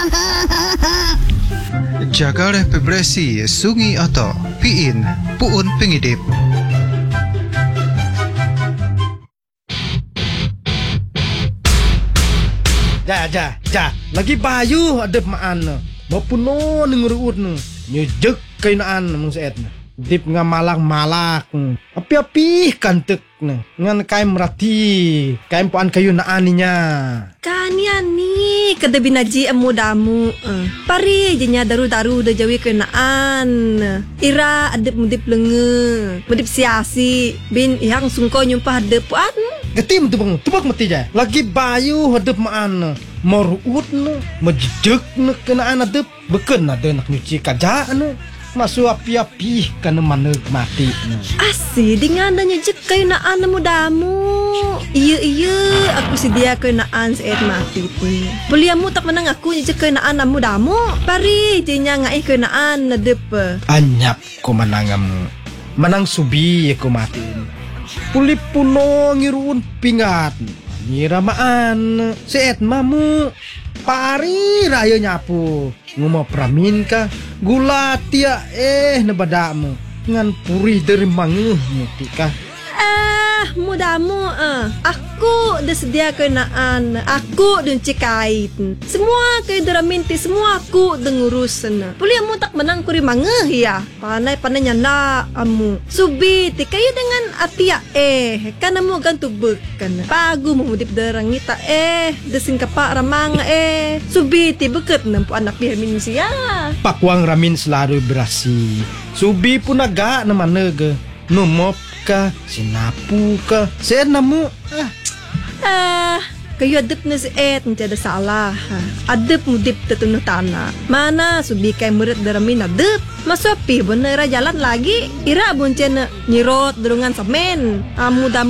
Jaga vibrasi sungi atau piin puun pengidip. Ja. Lagi bayu ada maan. Mapuno nengurut nu. Nyejek kainaan mung seet na. Dip nga malak. Api-api kantek na. Ngan kain merati. Kain puan kayu naan niya. Kanian ni kada binaji amu-damu. Pari je nya daru-daru da jawi kenaan. Ira adep mudip lenge. Mudip siasi. Bin ihang sungko nyumpah adep puan. Getim tu bang, tubak mati je. Lagi bayu hadap maan. Maruut na. Majejek na kenaan adep. Beken ada nak nyuci kaja na. Masuk api-api kana maneg mati na. Asi dengan adanya jek kayu naan amu-damu. Iya, aku sedia kayu naan seet mati tu. Beliamu tak menang aku jek kayu naan amu-damu. Pari je nya ngai kayu naan adep. Anyap ko manangamu. Manang subi ko mati. Puli puno ngirun pingat. Ngiramaan seet mamu. Pari raya nyapu. Nguma pramin ka. Gula tia nebadamu. Ngan purih dari manguh muti ka. Mudamu aku dah sedia kenaan. Aku dan cikait. Semua kay daraminti, semua aku dengurusan. Puli amu tak menang kuri mangeh ya. Panay nyanda amu. Subiti kayo dengan atia kan amu gantu bekan. Pagu memudip derang ngita desing kapak ramang Subiti beket nampu anak bihamin siya. Pakwang ramin selalu berasi. Subi pun agak namanege. Numop ka, sinapu ka. Seet namu. Kayo adep na seet, hindi ada salah. Adep mudip tetunuh tanah. Mana subi kay murid daramin adep. Masuapi, bener jalan lagi. Ira buncen nyirot durungan semen. Mudah